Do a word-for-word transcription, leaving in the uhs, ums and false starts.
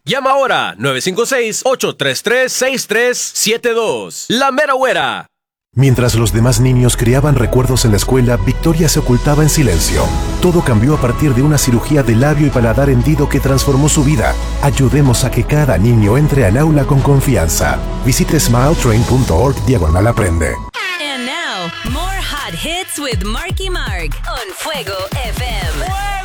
Llama ahora nueve cinco seis, ocho tres tres, seis tres siete dos. La Mera Güera. Mientras los demás niños creaban recuerdos en la escuela, Victoria se ocultaba en silencio. Todo cambió a partir de una cirugía de labio y paladar hendido que transformó su vida. Ayudemos a que cada niño entre al aula con confianza. Visite smiletrain punto org diagonal aprende. And now, more hot hits with Marky Mark on Fuego F M.